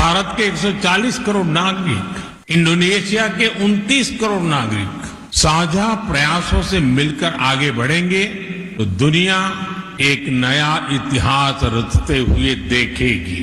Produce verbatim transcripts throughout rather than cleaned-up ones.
भारत के एक सौ चालीस करोड़ नागरिक, इंडोनेशिया के उनतीस करोड़ नागरिक साझा प्रयासों से मिलकर आगे बढ़ेंगे तो दुनिया एक नया इतिहास रचते हुए देखेगी.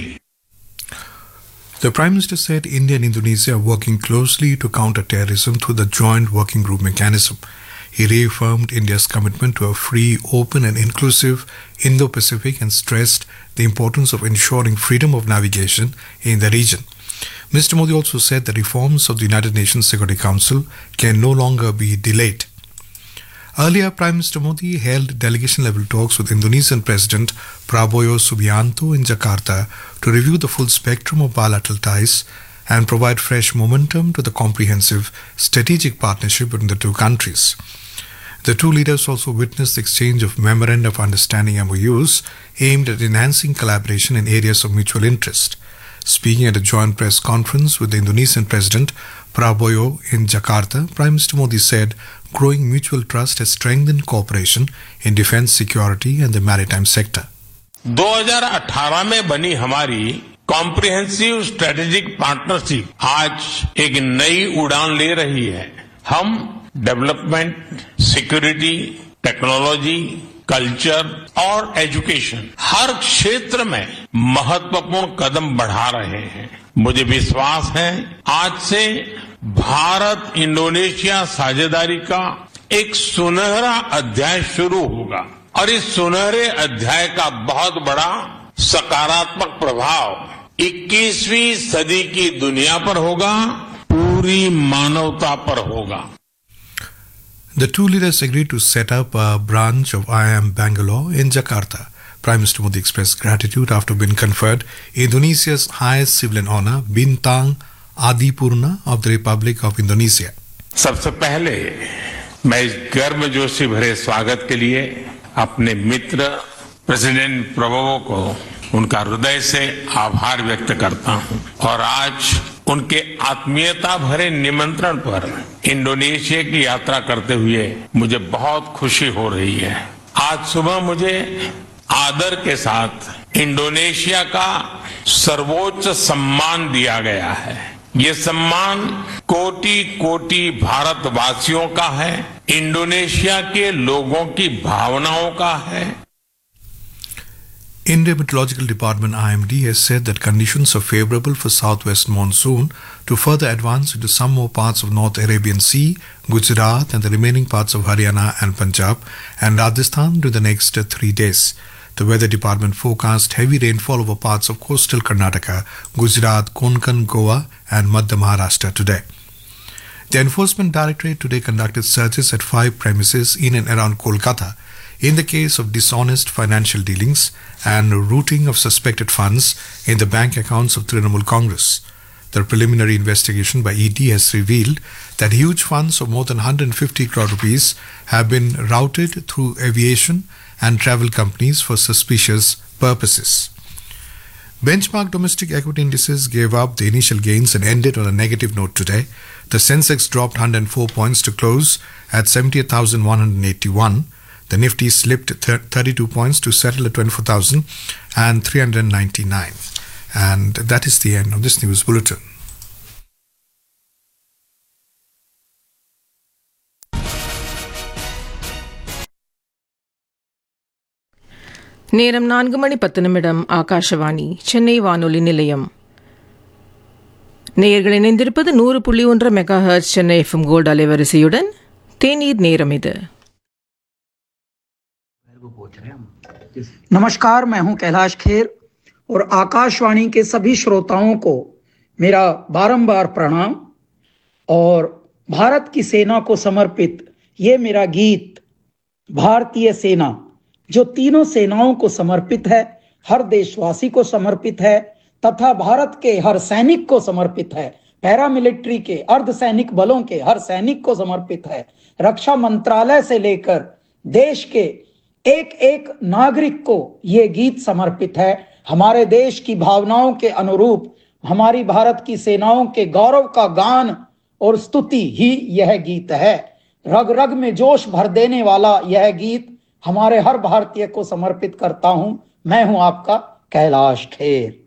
The Prime Minister said India and Indonesia are working closely to counter terrorism through the joint working group mechanism. He reaffirmed India's commitment to a free, open and inclusive Indo-Pacific and stressed the importance of ensuring freedom of navigation in the region. Mister Modi also said that reforms of the United Nations Security Council can no longer be delayed. Earlier, Prime Minister Modi held delegation-level talks with Indonesian President Prabowo Subianto in Jakarta to review the full spectrum of bilateral ties and provide fresh momentum to the comprehensive strategic partnership between the two countries. The two leaders also witnessed the exchange of Memoranda of Understanding M O Us aimed at enhancing collaboration in areas of mutual interest. Speaking at a joint press conference with the Indonesian President Prabowo in Jakarta, Prime Minister Modi said growing mutual trust has strengthened cooperation in defense, security and the maritime sector. दो हज़ार अठारह में बनी हमारी comprehensive strategic partnership आज एक नई उड़ान ले रही है. हम डेवलपमेंट, सिक्योरिटी, टेक्नोलॉजी, कल्चर और एजुकेशन हर क्षेत्र में महत्वपूर्ण कदम बढ़ा रहे हैं. मुझे विश्वास है आज से भारत इंडोनेशिया साझेदारी का एक सुनहरा अध्याय शुरू होगा और इस सुनहरे अध्याय का बहुत बड़ा सकारात्मक प्रभाव इक्कीसवीं सदी की दुनिया पर होगा, पूरी मानवता पर होगा. The two leaders agreed to set up a branch of I I M Bangalore in Jakarta. Prime Minister Modi expressed gratitude after being conferred Indonesia's highest civilian honor, Bintang Adipurna of the Republic of Indonesia. सबसे पहले मैं इस गर्मजोशी भरे स्वागत के लिए अपने मित्र प्रेसिडेंट प्रबोवो को उनका हृदय से आभार व्यक्त करता हूं और आज उनके आत्मीयता भरे निमंत्रण पर इंडोनेशिया की यात्रा करते हुए मुझे बहुत खुशी हो रही है. आज सुबह मुझे आदर के साथ इंडोनेशिया का सर्वोच्च सम्मान दिया गया है. ये सम्मान कोटि कोटि भारतवासियों का है, इंडोनेशिया के लोगों की भावनाओं का है. India Meteorological Department I M D has said that conditions are favorable for southwest monsoon to further advance into some more parts of North Arabian Sea, Gujarat and the remaining parts of Haryana and Punjab and Rajasthan during the next three days. The weather department forecast heavy rainfall over parts of coastal Karnataka, Gujarat, Konkan, Goa and Madhya Maharashtra today. The Enforcement Directorate today conducted searches at five premises in and around Kolkata in the case of dishonest financial dealings and routing of suspected funds in the bank accounts of Trinamool Congress. The preliminary investigation by E D has revealed that huge funds of more than one hundred fifty crore rupees have been routed through aviation and travel companies for suspicious purposes. Benchmark domestic equity indices gave up the initial gains and ended on a negative note today. The Sensex dropped one hundred four points to close at seventy-eight thousand one hundred eighty-one. The Nifty slipped thirty-two points to settle at twenty-four thousand three hundred ninety-nine. And that is the end of this news bulletin. நேரம் நான்கு மணி பத்து நிமிடம். ஆகாஷவாணி சென்னை வானொலி நிலையம். நேயர்கள் இணைந்திருப்பது நூறு புள்ளி ஒன்று mega hertz Chennai FM gold அலைவரிசையுடன். தேநீர் நேரம் இது. नमस्कार, मैं हूं कैलाश खेर और आकाशवाणी के सभी श्रोताओं को मेरा बारंबार प्रणाम. और भारत की सेना को समर्पित ये मेरा गीत भारतीय सेना, जो तीनों सेनाओं को समर्पित है, हर देशवासी को समर्पित है तथा भारत के हर सैनिक को समर्पित है, पैरामिलिट्री के अर्धसैनिक बलों के हर सैनिक को समर्पित है, रक्षा मंत्रालय से लेकर देश के एक एक नागरिक को ये गीत समर्पित है. हमारे देश की भावनाओं के अनुरूप हमारी भारत की सेनाओं के गौरव का गान और स्तुति ही यह गीत है. रग रग में जोश भर देने वाला यह गीत हमारे हर भारतीय को समर्पित करता हूं. मैं हूं आपका कैलाश खेर.